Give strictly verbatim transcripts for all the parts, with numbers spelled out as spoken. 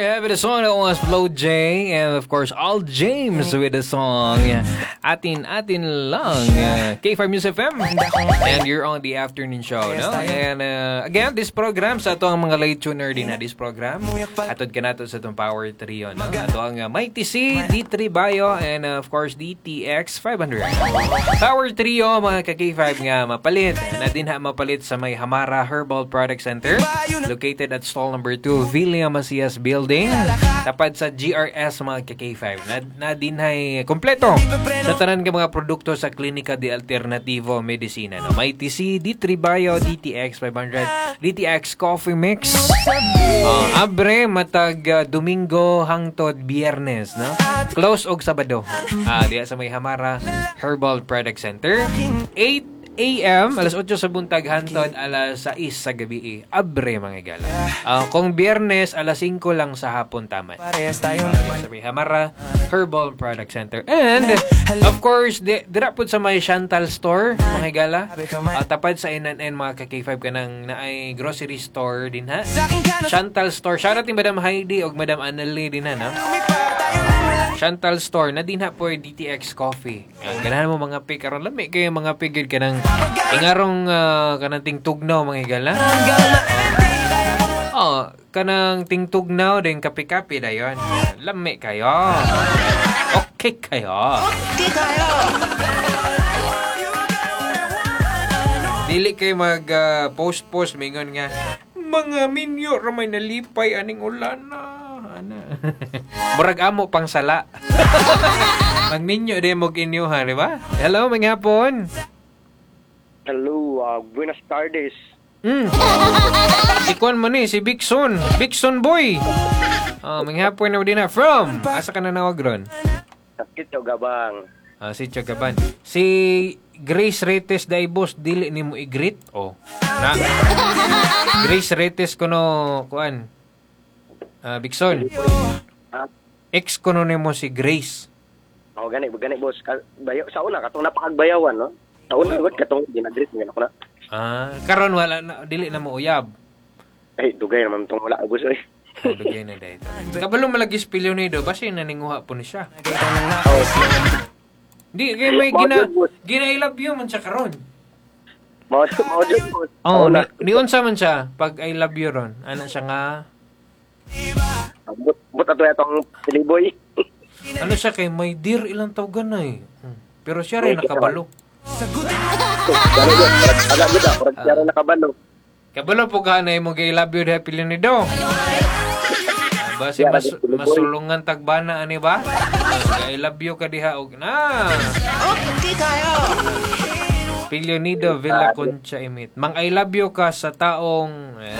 Yeah, with the song that was Flo J, and of course, all James with the song Atin Atin Lang, uh, K five News F M, and you're on the afternoon show, no? And uh, again, this program, sa ito ang mga late tuner din na this program, atod ka nato sa itong Power Trio, no? Ito ang uh, Mighty C, D three Bio, and uh, of course, D T X five hundred. Power Trio, mga ka-K five nga mapalit, na din ha mapalit sa may Hamara Herbal Product Center, located at stall number two, Villa Macias Building, tapad sa G R S mga ka-K five, na, na din hay kompleto sa tanan ka mga produkto sa Klinika de Alternativo Medicina, no? Mighty C, D three Bio, D T X five hundred, D T X Coffee Mix, uh, abre matag uh, Domingo hangtod Biyernes, no? Close og Sabado, uh, diya sa may Hamara Herbal Product Center, eight a.m. alas otso sa buntag hantod alas sais sa gabi, abre mga gala. Uh, kung Biyernes alas singko lang sa hapon taman. Uh, sa may Hamara Herbal Product Center. And of course, di, dira pud sa may Chantal Store mga gala. Uh, tapad sa N N N mga ka-K five kanang naay grocery store din ha. Chantal Store. Shoutout ni Madam Heidi og Madam Annalie din ha, no? Chantal Store na din ha po D T X Coffee. Yan, ganahan mo mga pig karon lami kayo mga pigid kanang ingarong uh, kanang tingtugnaw mga higala. Oh, kanang tingtugnaw din kape-kape dayon. Lami kayo. Okay kayo. Okay kayo. Dili kay mag uh, post-post mingon nga mga minyo ra may nalipay aning ulan na. Murag amo pang sala. Mag minyo din mo inyo ha, di ba? Hello, mga hapon. Hello, uh, buenas tardes. Mm. Si Kwan man eh, si Bigson. Bigson boy. Oh, mga hapon na din na. From? Asa ka na nawag ron? Sakit o gabang. Ah, si Chagaban. Si Grace Retes Daibos, dili ni mo i-greet? Oh. Na. Grace Retes kuno, kuan. Uh, Bigson. Ah, Ex kuno ni mo si Grace. oh, gani, gani boss. Bayo sa una katong napakagbayawan, no? Sa una gud katong ginagrit ngano ko na. Ah, karon wala na, dili na mo uyab. Ay, dugay naman tong wala boss oy. Oh, dugay na dahito. Kabalo malagi spilyo ni do, basi naninguha po ni siya. Di kay may gina gina I love you man siya karon. Mao mao jud boss. Oh, ni, ni unsa man siya pag I love you ron. Ana siya nga But but ato atong piliboy. ano siya kay may dear ilang tawgan na eh. Hmm. Pero siya rin nakabalo. Ala gud ah, pero siya rin nakabalo. Kabalo po ka na mo kay love you happy ni do. Basi mas, masulungan tagbana ani ba? I love you ka diha og na. Okay kayo. Pilionido Villa Concha Emit. Mang I love you ka sa taong eh.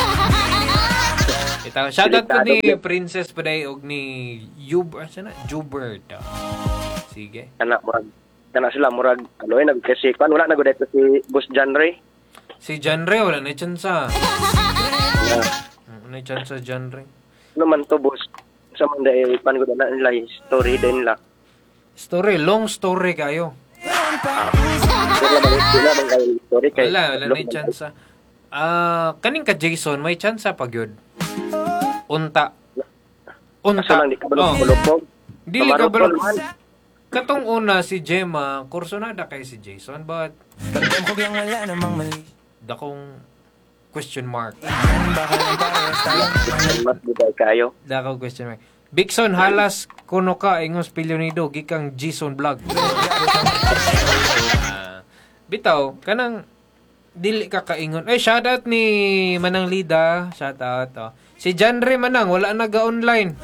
Ito, shoutout po ni Princess Paday og ni Hubert, sana Hubert. Sige. Kana murag kana sila murag ano ay nagkasi kan wala na gud ito si Boss John Ray. Si John Ray wala na chance. Wala na chance John Ray. Ano man to boss? Sa man dai pan gud na nila story din la. Story, long story kayo. Story kay. Wala, wala na chance. Ah, kaning ka Jason, may chance pa gyud. Unta. Unta. Lang di ka balog-balog. Dili ka balog. Katong una si Gemma, kursonada kay si Jason, but dakong question mark. Mas buday kayo. Dakong question mark. Bigson halas kuno ka ingos Pilionido gikang Jason vlog. uh, bitaw kanang dili ka kaingon. Ay shoutout ni Manang Lida, shoutout. Oh. Si John Ray Manang, wala naga-online.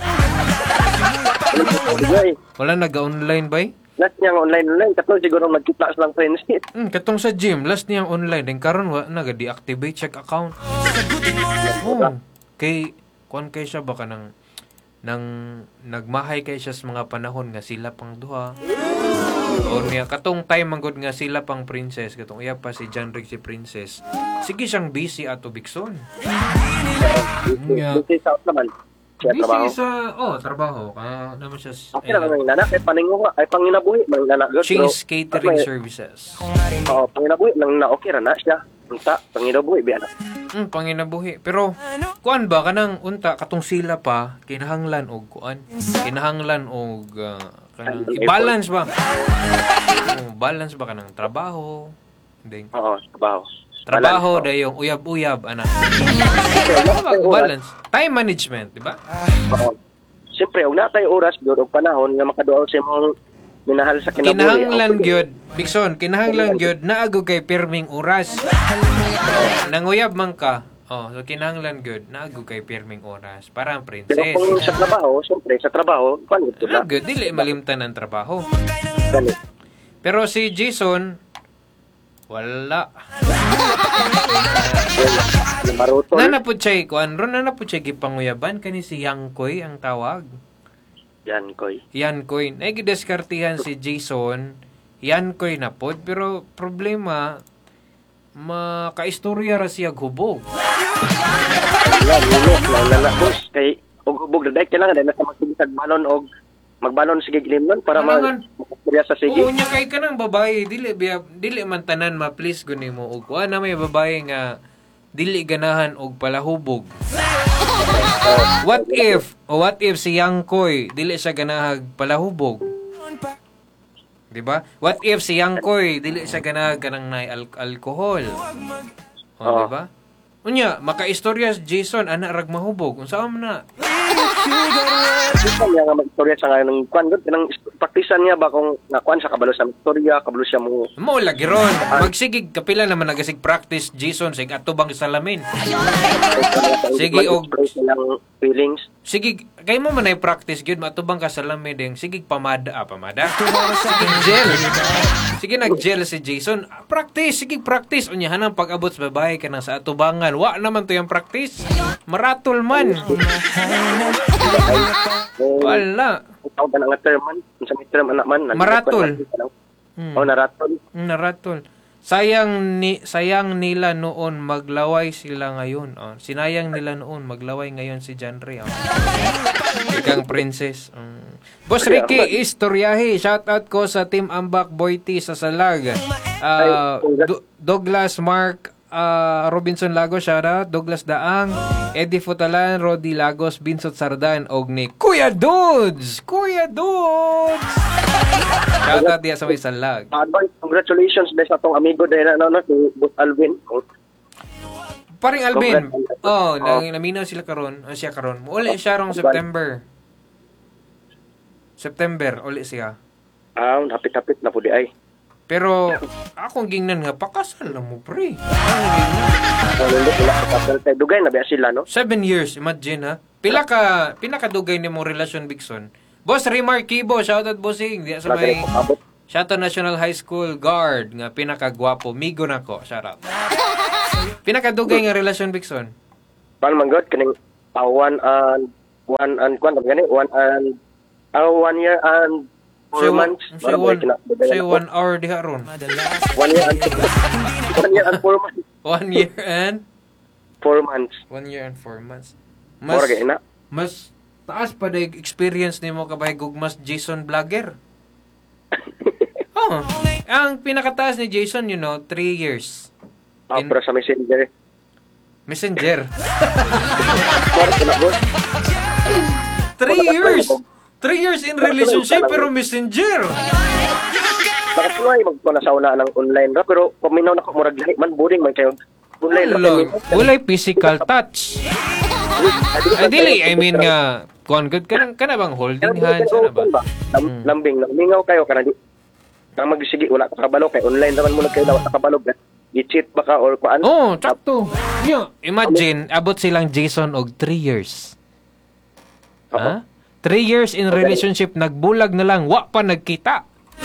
Wala naga-online, bay? Last niyang online-online. Katong siguro nag-class lang friends. Hmm, katong sa gym, last niyang online. Then karon wala naga-deactivate check account. Oh, kay, kuan kay siya baka nang, nang nagmahay kay siya sa mga panahon nga sila pang duha. O niya, katong time manggod nga sila pang princess. Katong iya pa si John Rick si princess. Sige siyang busy ato Bigson. Busy sa out naman. Siya trabaho. Busy sa, oh, trabaho. Ah, naman siya. Okay lang ang nana kay paningo ay panginabuhi man nana gyud. Cheese Catering Services. Oo, panginabuhi nang na okay ra na siya. Unta panginabuhi biya na. Hmm, panginabuhi. Pero, kuan ba, kanang unta, katong sila pa, kinahanglan og kuan. Kinahanglan og, ah, kanang, i-balance ba? Oh, balance ba kanang trabaho? Ding. Oo, trabaho. Trabaho, Balance, dayong uyab-uyab, ana. oo. Balance. Time management, di ba? Oo. Siyempre, ug natay oras gyud og panahon nga makaduol sa imong minahal sa kinabuhi. Kinahanglan gyud, Bigson, kinahanglan gyud naagog kay pirming oras. Nanguyab man ka. Oh, so kinahanglan gyud naagog kay pirming oras para ang Pero princess. kung sa trabaho, siyempre sa trabaho, paano ito na? Good, dili malimtan ang trabaho. Ganit. Pero si Jason wala. Marutol. Nanapod siya kuan ron nanapod siya gipanguyaban kani si Yangkoy ang tawag. Yan, koy. Yankoy. Ay gideskartihan si Jason. Yankoy na pod pero problema makaistorya ra siya hubog. Wala, linis, lala, boss. Kay, og hubog na dahil kailangan dahil nasa magsigisag balon og magbalon sige gilimnon para Kailangan. makastorya sa sige. Oo, nya kay kanang babae dili biya dili man tanan ma-please guni mo og kuan na may babae nga dili ganahan og palahubog. What if o what if si Yangkoy dili siya ganahag palahubog? Di ba? What if si Yangkoy dili siya ganahag kanang nay al- alcohol? O, Oo. di ba? Unya, makaistorya si Jason ana rag mahubog. Unsa man na? Isa niya nga mag-istorya sa ngayon ng kwan. Kanang praktisan niya ba kung nakuan sa kabalo sa istorya, kabalo siya mo. Mo lagi ron. Magsigig kapila naman nagasig practice Jason sig atubang salamin. Sige, og- mag-express nilang feelings. Sige, kay mo man ay practice gyud matubang ka salamin ding sige pamada ah, pamada. Sige gel. Sige nag-gel si Jason. Ah, Practice, sige practice. Unya hanang pag-abot sa babae ka na sa atubangan. Wa naman to yung practice. Maratol man. Wala. Ikaw ba nga term man? Sa may term anak man. Maratol. Hmm. Oh, naratol. Naratol. Sayang ni sayang nila noon maglaway sila ngayon. Oh, sinayang nila noon maglaway ngayon si John Ray. Oh. Ikang princess. Mm. Boss Ricky Istoryahi, shout out ko sa Team Ambak Boy T sa Salag. Uh, Do- Douglas Mark uh, Robinson Lagos, shout out. Douglas Daang, Eddie Futalan, Rodi Lagos, Binsot Sardan, og ni Kuya Dudes! Kuya Dudes! Shout out diya sa may Salag. Advance, congratulations dahil sa atong amigo dahil na ano, si Boss Alvin. Paring Alvin. Congrats. Oh, Oh. nang naminaw sila karon, o siya karon. Uli siya rong September. September uli siya. Ah, hapit-hapit na po di ay. Pero akong gingnan nga pakasal na mo pre. So, nindot wala ka kasal tayo. Dugay na ba sila, no? Seven years, imagine ha. Pila ka pinakadugay ni mo relasyon Bigson. Boss Rimar Kibo, shout out bossing. Di sa may Abot. Shato National High School guard nga pinakagwapo migo nako. Shout out. Pinakadugay nga relasyon Bigson. Paano man god kaning uh, one and one and kwan gani one and uh, one year and four Say one, months. say Para one, may kinakabagayan say ako. one hour diha ron. One year and one year and four months. One year and Four months. one year and four months. Mas, Mas na. mas taas pa day experience nimo kabay gugmas Jason Vlogger. Oh, ang pinakataas ni Jason, you know, three years. Ah, In- pero sa messenger. Messenger. Pero na boss. Three years. Three years in relationship pero messenger. Nakatuloy magko na sa una ng online ra pero paminaw na ko murag lahi man boring man kayo. Online ra Wala, kami. walay physical touch. Ay, dili, I mean nga, kuan good ka na, ka na bang holding hands, ano ba? Lam- Lambing, mingaw kayo ka na di. Nang magsige, wala ka kabalo kay online naman muna kayo wala ka kabalo. I-cheat ba ka or kuan? Oh, sakto. Yeah. Imagine, abot silang Jason og three years. Ha? Three years in relationship, nagbulag na lang, wa pa nagkita.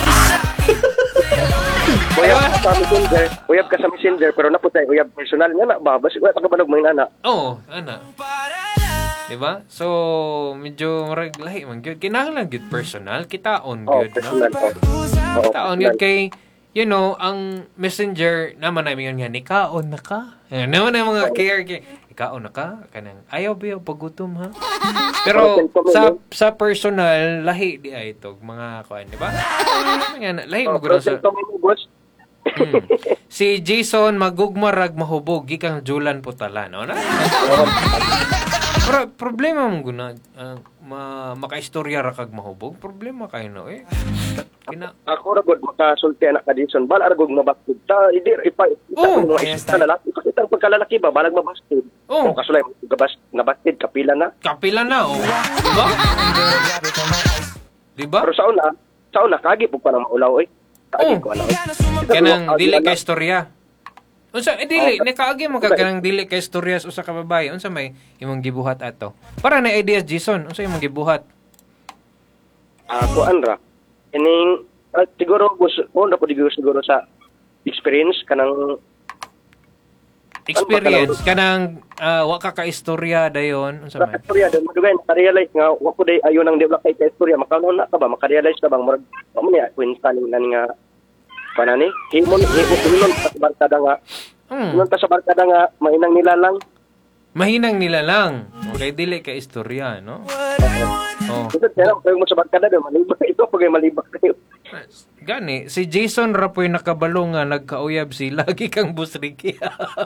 Uyab ka sa messenger, uyab ka sa messenger, pero naputay, uyab personal nga na ba? Basi wala ka kabalog mga nana. Oo, oh, ana. Diba? So, medyo marag lahi man gyud. Kinahanglan gyud personal, kitaon Oh, gyud, no? personal po. Oo, Kitaon gyud kay you know, ang messenger naman namin yun nga, nikaon na ka. Ano naman ang mga care kay Kao na ka kanang ayaw ba pagutom ha. Pero sa sa personal lahi di ay tog mga kuan, di ba? Nga lahi mo gud sa. Hmm. Si Jason magugmarag mahubog gikang Julan Putalan, no? Pero problema mo guna uh, ma makaistorya ra kag mahubog, problema kay no eh. Kina ako ra gud makasulti anak ka Jason, bal aragog mabastid ta, hindi ipa oh, mo isa lalaki, pakita pagkalalaki ba balag mabastid. Oh, o kasulay gabas nabastid kapila na. Kapila na oh. Diba? Diba? Pero sa una, sa una kagi po pa na maulaw oy. Kagi Oh. ko ano. Kanang dili ka istorya. Unsa eh dili ni kaagi mo ka kanang dili ka istorya sa usa ka babae. Unsa may imong gibuhat ato? Para na ideas Jason, unsa imong gibuhat? Ah, kuan ra. Ining uh, siguro gusto ko na po siguro siguro sa experience kanang Experience kanang uh, wa ka ka istorya dayon unsa sa may? istorya do madugay maka-realize nga wa ko day ayo nang develop kay istorya makanon na ka ba maka-realize ka bang murag wa mo niya kwenta ning nani nga kanani himon himon himon sa barkada nga Hmm. himon ta sa barkada nga mainang nila lang. Mahinang nila lang. Okay, dili ka istorya, no? Oh. Kasi pero kayo mo sa barkada do malibak ito pag malibak kayo. Gani, si Jason Rapoy nakabalo nga nagkauyab si lagi kang busriki.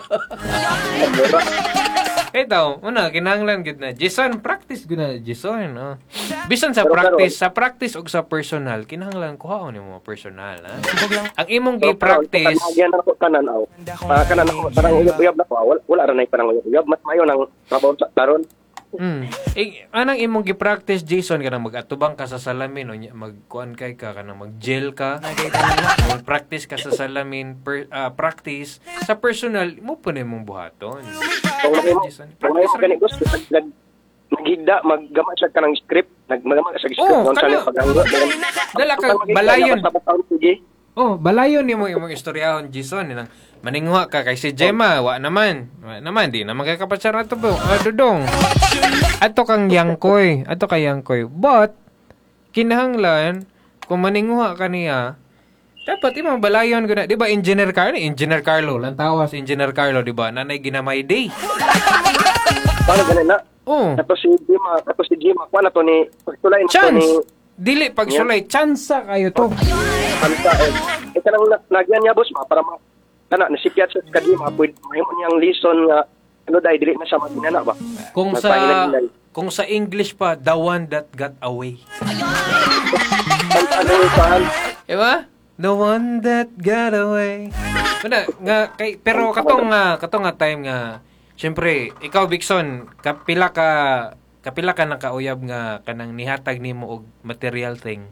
Ito, una, kinahanglan gud na. Jason, practice gud na, Jason. Oh. Bisan sa practice, sa practice o sa personal, kinahanglan kuhaon nimo personal, ha? Ang imong gi-practice, Yan ako kanan aw. Ah, kanan ako parang uyab-uyab na ko. ah. Wala wala ra nay parang uyab. Mas mayo nang trabaho sa taron. mm, eh, anang imong gi-practice, Jason, kanang mag-atubang ka sa salamin, o nya- magkuan kay ka, kanang mag-gel ka, mag-practice ka sa salamin, per, ah, practice, sa personal, mo po na imong buhaton. Kung may mo, Jason, kung may practice mo ganit gusto, nag, naghigda, maggama siya ka ng script, nagmagama ka sa script, Oo, kung saan kana. yung paghanggo. Dala ka, balayon. Sige. Oh, balayon ni mo imong istoryahon, Jason. Nang maningwa ka kay si Gemma, wa naman. Wa naman di na magkakapatsar ato po. Uh, dudong. Ato kang yangkoy, ato kay yangkoy. But kinahanglan kung maningwa ka niya, dapat imong balayon guna, di ba? Engineer Carlo, Engineer Carlo, lang tawas Engineer Carlo, di ba? Nanay ginamay day. Paano ganun na? Oh, Kato si Jima, kato si Jima, kuha na to ni, pagtulay na to chance. ni, Dili pagsulay, tsansa kayo to. Hamsa, eh, eh, kanang na- nagyan niya, boss, ma, para ma, kana, nasipyat sa Jima, pwede, mahimon niyang lesson nga, ano dahil, dili na siya maginana ba? Kung sa Magpahinay-hinay. kung sa English pa, the one that got away. Ang ano yung saan? Diba? The one that got away. Wala, nga, kay, pero katong nga, katong nga time nga, syempre, ikaw, Bixon, kapila ka, kapila ka nakauyab nga, kanang nihatag nimo og material thing.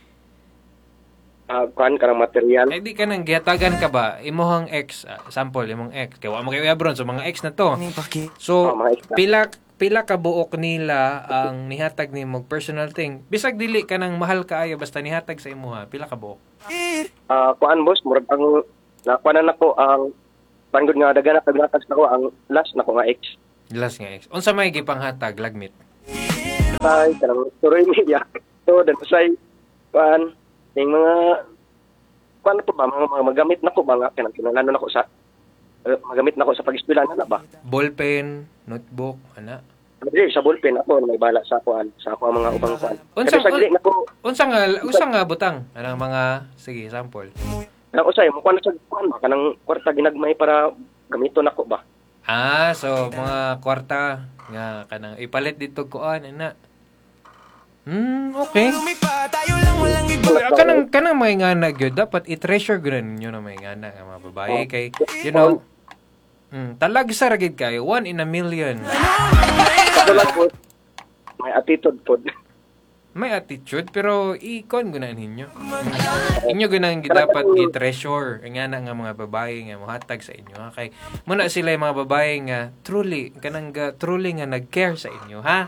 Ah, kuhan ka ng material. Ay, di ka nang gihatagan ka ba? Imuhang ex, ah, sample, imong ex. Kaya wala mo kayo uyabron, so mga ex na to. So, Oh, mga ex na. pila, pila ka buok nila ang nihatag nimo og personal thing. Bisag dili ka nang mahal kaayo, basta nihatag sa imuha, pila ka buok. Ah, kuan boss, murag ang nakuha na nako ang panggod nga dagan na paglatas nako ang last nako nga ex. Last nga ex. Unsa may gipanghatag lagmit? Ay, kanang turoy media. So, dan say kuan ning mga kuan na po ba mga, mga magamit nako ba nga kanang kinahanglan nako sa uh, magamit nako sa pag-eskwela na ba? Ballpen, notebook, ana. Dili sa ballpen ako na may bala sa kuan sa ako ang mga ubang kuan. Unsa Kasi sa dili nako unsa nga unsa nga butang? Anang mga sige sample. na usay mo kuan sa kuan ba kanang kwarta ginagmay para gamiton nako ba? Ah, so mga kwarta nga kanang ipalit dito kuan ana. Hmm, okay. Kanang kanang may ngana gyud dapat i-treasure gyud ninyo na may ngana nga mga babae kay you know. Hmm, talag sa ragid kayo, one in a million. Ako lang po may attitude po. May attitude pero i-con gunan ninyo. Inyo gunang dapat gi-treasure nga na nga mga babae nga mohatag sa inyo ha kay muna sila yung mga babae nga truly kanang ga, truly nga nag-care sa inyo ha.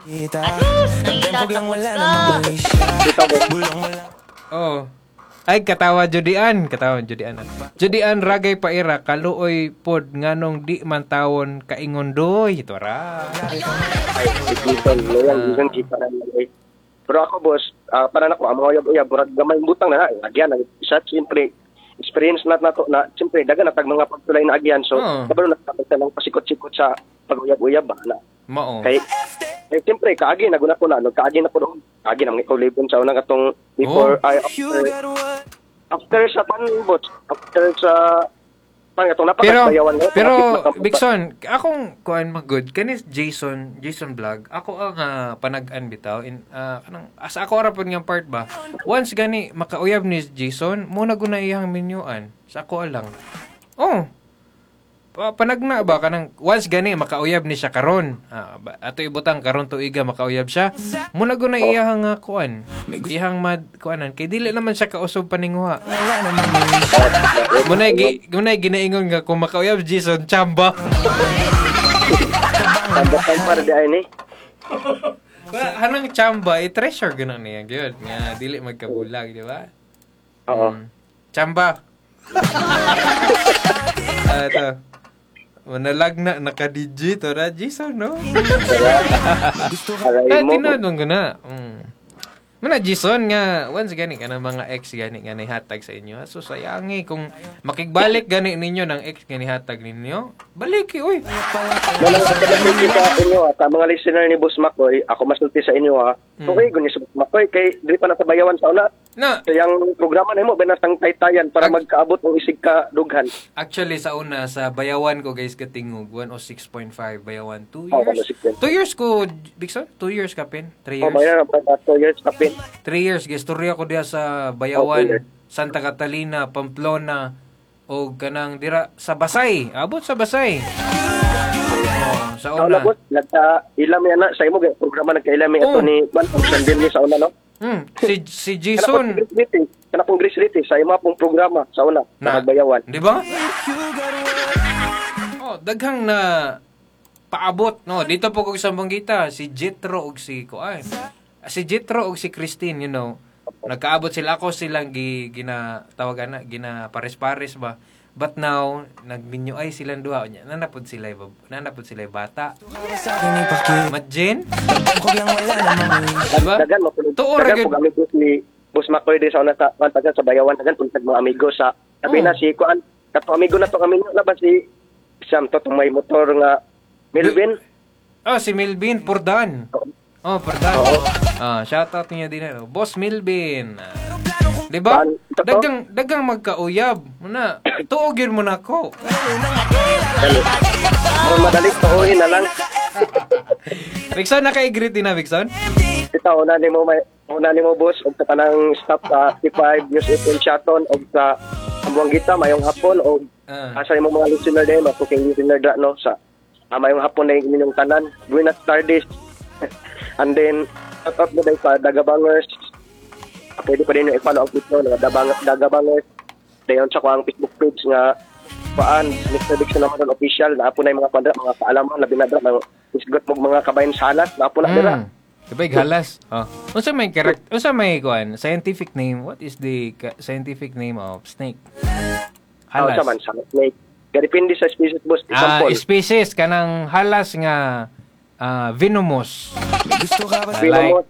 Oh. Ay katawa judian, katawa judian. Judian ragay paira kaluoy pod nganong di man tawon kaingon doy ito ra. Ay, dito loyal isang kita na eh. Pero ako boss, ah, para nako ang mga uyab-uyab murag gamay butang na na. Lagyan ang isa siyempre experience na nato na siyempre dagan natag mga pagtulay na agyan so Oo. kabalo nakapagta ng pasikot-sikot sa pag-uyab-uyab ba na. Mao. Kay eh, siyempre kaagi na guna ko na no kaagi na po doon. Kaagi na mga kulibon sa unang atong before Oh. ay after, after sa panbot after sa pang atong Pero napakabayawan no, pero nakapit- Bigson, akong kuan maggood kanis Jason, Jason vlog. Ako ang ah, panag-an bitaw in ah, kanang asa ako ra pud nga part ba. Once gani makauyab ni Jason, mo na guna iyang menyuan. Sa ako lang. Oh. Pa panagna ba kanang once gani makauyab ni siya karon. Ah, ba- ato ibutang karon tuiga makauyab siya. Mo na guna iyang nga kuan. Iyang mad kuanan kay dili naman siya kausob paninguha. Muna gi muna ginaingon nga kung makauyab Jason chamba. Tambatan para di ay ni. Ba hanang chamba i treasure gana niya gyud nga dili magkabulag di ba? Oo. Mm. Chamba. Ah, ito. Manalag na naka-D J to na Jason no. Aray Ah, mo. tinanong ko na. Mm. Muna Jason nga once gani ka ng mga ex gani nga nihatag sa inyo. So sayangi kung makigbalik gani ninyo ng ex nga nihatag ninyo. Baliki oy. Wala ko sa sa inyo at mga listener ni Boss Makoy, ako masulti sa inyo ha. Hmm. Okay, gunya sa Boss Makoy kay dili pa natabayawan sa una. Na So yung programa nimo binatang taytayan para magkaabot ng isig ka dughan. actually sa una sa bayawan ko guys katingog one oh six point five bayawan two Oh, years. one oh six. two years ko Bigson? two years ka pin? three Oh, years? bayan pa two years kapin. three years gistorya ko diha sa Okay. Bayawan, Santa Catalina, Pamplona o kanang dira sa Basay. Abot sa Basay. Oh, sa Sa una una. boss, nagka ilam yan na sa imo kay programa nagka-ilam ito Oh. ni Juan Sandil ni sa una no. Hmm, si si Jason. Jason. Kana pong Grace Riti sa imo pong programa sa una Na, na bayawan. di ba? Oh, daghang na paabot no. Dito po kog sa Banggita si Jetro ug si Kuan. Si Jetro ug si Christine, you know. Nagkaabot sila ako silang gi ginatawagan na gina pares-pares ba. But now nagminyo ay silang duha nya. Nanapod sila bab- nanapod sila bata. Imagine? Diba? Dagan mo Tuo ra dagan gyud. po amigos ni Boss Makoy di sa una sa taga sa bayawan dagan pun mga amigo sa sabi Oh. na si kuan kato amigo na to kami na ba si Sam to may motor nga Melvin. Oh, si Milvin Pordan. Oh, Pordan. Ah, shout out niya din ano. Boss Milvin. Ah, 'Di ba? Ban- ito to? Dagang dagang magkauyab. Muna, tuogin mo na ako. Dali. Kung madali tuuhin na lang. Bigson, naka-agree din na, Bigson? Ito una nimo may una nimo boss og sa tanang staff sa T five News F M Chaton og sa Ambuanggita mayong hapon og Ah. asa imong mga listener din ako kay listener da no sa ah, mayong hapon na inyong tanan. Buenas tardes. And then shout out mo din sa Dagabangers. Pwede pa rin yung i-follow up ito ng Dagabang- Dagabangers. Dayon sa ko ang Facebook page nga paan mister Dixon naman official na po na yung mga pandra mga kaalaman labi na dra mga isgot mo mga kabayan salat na po na dira. Mm. Kapag halas. Oh. Unsa may correct, unsa may kuan, scientific name? What is the ka- scientific name of snake? Halas. Halas. Man sa snake. Kaya depende sa species boss. Ah, Example. species kanang halas nga ah, venomous. Venomous.